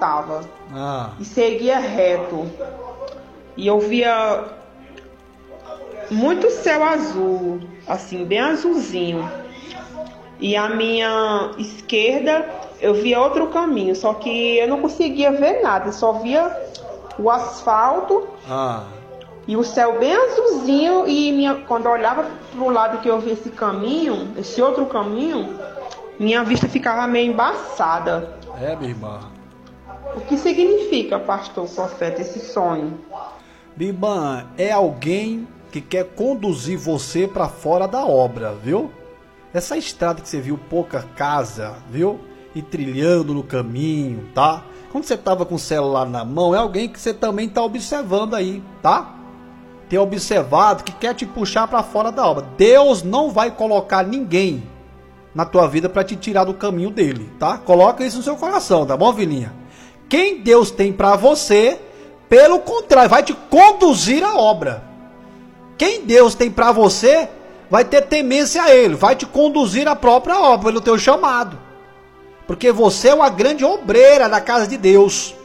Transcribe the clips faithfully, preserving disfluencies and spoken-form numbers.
estava. Ah. E seguia reto. E eu via muito céu azul, assim, bem azulzinho. E a minha esquerda eu via outro caminho, só que eu não conseguia ver nada, eu só via o asfalto. Ah. E o céu bem azulzinho, e minha, quando eu olhava pro lado que eu via esse caminho, esse outro caminho, minha vista ficava meio embaçada. É, minha irmã. O que significa, pastor, profeta, esse sonho? Minha irmã, é alguém que quer conduzir você para fora da obra, viu? Essa estrada que você viu, pouca casa, viu? E trilhando no caminho, tá? Quando você tava com o celular na mão, é alguém que você também tá observando aí, tá? Tem observado que quer te puxar para fora da obra. Deus não vai colocar ninguém na tua vida para te tirar do caminho dele, tá? Coloca isso no seu coração, tá bom, filhinha? Quem Deus tem para você, pelo contrário, vai te conduzir à obra. Quem Deus tem para você, vai ter temência a ele, vai te conduzir à própria obra, pelo teu chamado. Porque você é uma grande obreira da casa de Deus,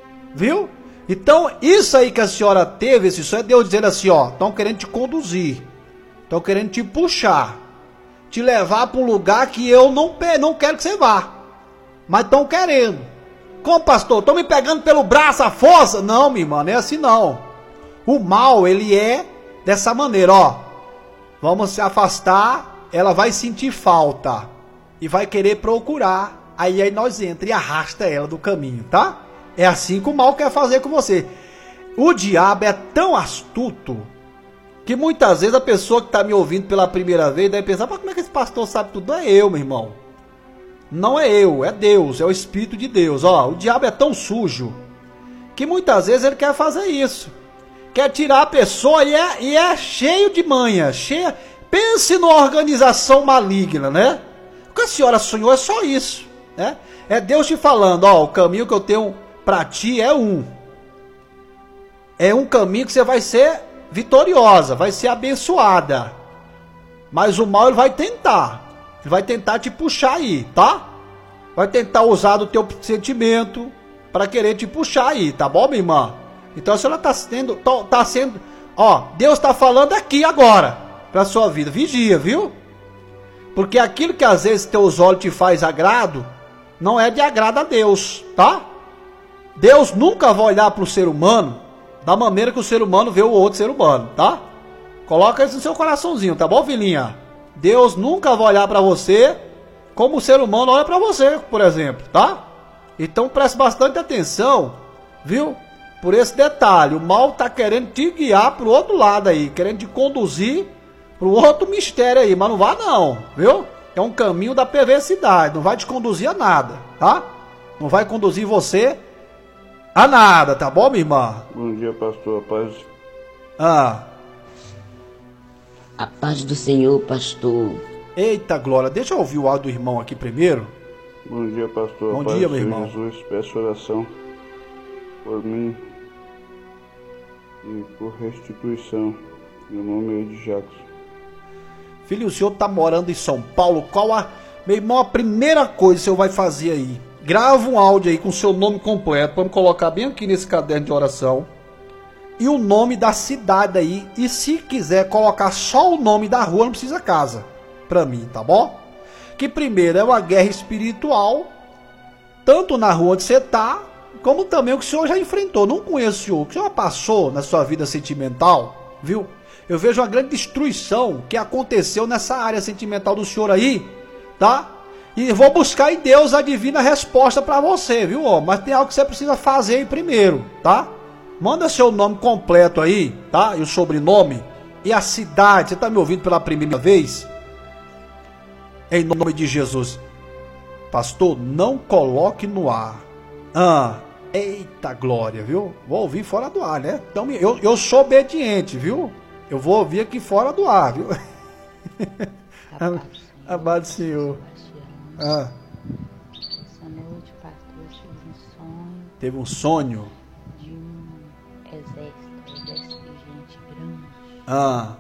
viu? Então, isso aí que a senhora teve, esse sonho, é Deus dizendo assim, ó, estão querendo te conduzir, estão querendo te puxar, te levar para um lugar que eu não, não quero que você vá, mas estão querendo. Como, pastor? Estão me pegando pelo braço, a força? Não, minha irmã, não é assim não. O mal, ele é dessa maneira, ó, vamos se afastar, ela vai sentir falta e vai querer procurar, aí, aí nós entra e arrasta ela do caminho, tá? É assim que o mal quer fazer com você. O diabo é tão astuto que muitas vezes a pessoa que está me ouvindo pela primeira vez deve pensar, mas como é que esse pastor sabe tudo? Não é eu, meu irmão. Não é eu, é Deus, é o Espírito de Deus. Ó, o diabo é tão sujo que muitas vezes ele quer fazer isso. Quer tirar a pessoa e é, e é cheio de manha. Cheia, pense numa organização maligna, né? O que a senhora sonhou é só isso, né? É Deus te falando, ó, o caminho que eu tenho para ti é um. É um caminho que você vai ser vitoriosa, vai ser abençoada. Mas o mal ele vai tentar. Ele vai tentar te puxar aí, tá? Vai tentar usar do teu sentimento para querer te puxar aí, tá bom, minha irmã? Então a senhora tá sendo, tá, tá sendo, ó, Deus tá falando aqui agora para sua vida. Vigia, viu? Porque aquilo que às vezes teus olhos te faz agrado, não é de agrado a Deus, tá? Deus nunca vai olhar para o ser humano da maneira que o ser humano vê o outro ser humano, tá? Coloca isso no seu coraçãozinho, tá bom, filhinha? Deus nunca vai olhar para você como o ser humano olha para você, por exemplo, tá? Então preste bastante atenção, viu? Por esse detalhe, o mal tá querendo te guiar pro outro lado aí, querendo te conduzir pro outro mistério aí, mas não vá não, viu? É um caminho da perversidade, não vai te conduzir a nada, tá? Não vai conduzir você a nada, tá bom, minha irmã? Bom dia, pastor, a paz. Ah. A paz do Senhor, pastor. Eita, glória, deixa eu ouvir o áudio do irmão aqui primeiro. Bom dia, pastor. Bom a paz dia, do meu Senhor irmão. Jesus, peço oração por mim e por restituição. Meu nome é Ed Jackson. Filho, o senhor tá morando em São Paulo, qual a... Meu irmão, a primeira coisa que o senhor vai fazer aí, grava um áudio aí com o seu nome completo, vamos colocar bem aqui nesse caderno de oração, e o nome da cidade aí, e se quiser colocar só o nome da rua, não precisa casa, pra mim, tá bom? Que primeiro é uma guerra espiritual, tanto na rua onde você tá, como também o que o senhor já enfrentou. Não conheço o senhor, o que o senhor passou na sua vida sentimental, viu? Eu vejo uma grande destruição que aconteceu nessa área sentimental do senhor aí, tá? E vou buscar em Deus a divina resposta para você, viu? Ó? Mas tem algo que você precisa fazer aí primeiro, tá? Manda seu nome completo aí, tá? E o sobrenome e a cidade. Você tá me ouvindo pela primeira vez? Em nome de Jesus. Pastor, não coloque no ar. Ah, eita glória, viu? Vou ouvir fora do ar, né? Então eu, eu sou obediente, viu? Eu vou ouvir aqui fora do ar, viu? Amado Senhor. Ah. Essa noite, pastor, eu tive um sonho. Teve um sonho? De um exército, um exército de gente grande. Ah.